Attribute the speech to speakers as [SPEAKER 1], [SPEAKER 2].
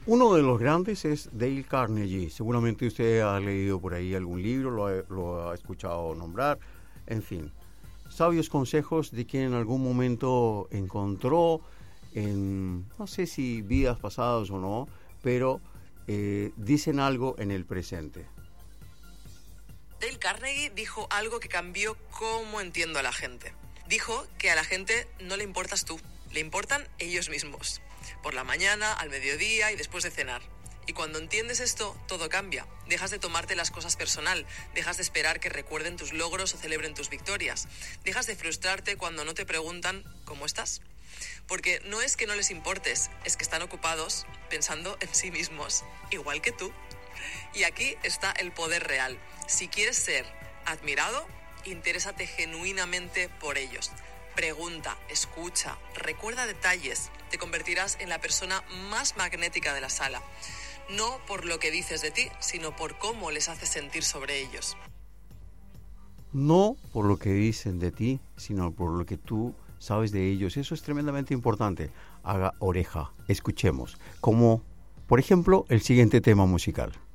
[SPEAKER 1] Uno de los grandes es Dale Carnegie. Seguramente usted ha leído por ahí algún libro, lo ha escuchado nombrar, en fin. Sabios consejos de quien en algún momento encontró, no sé si vidas pasadas o no, pero dicen algo en el presente.
[SPEAKER 2] Dale Carnegie dijo algo que cambió cómo entiendo a la gente. Dijo que a la gente no le importas tú, le importan ellos mismos. Por la mañana, al mediodía y después de cenar. Y cuando entiendes esto, todo cambia. Dejas de tomarte las cosas personal, dejas de esperar que recuerden tus logros o celebren tus victorias. Dejas de frustrarte cuando no te preguntan ¿cómo estás? Porque no es que no les importes, es que están ocupados pensando en sí mismos, igual que tú. Y aquí está el poder real. Si quieres ser admirado, interésate genuinamente por ellos. Pregunta, escucha, recuerda detalles. Te convertirás en la persona más magnética de la sala. No por lo que dices de ti, sino por cómo les haces sentir sobre ellos.
[SPEAKER 1] No por lo que dicen de ti, sino por lo que tú sabes de ellos. Eso es tremendamente importante. Haga oreja, escuchemos. Como, por ejemplo, el siguiente tema musical.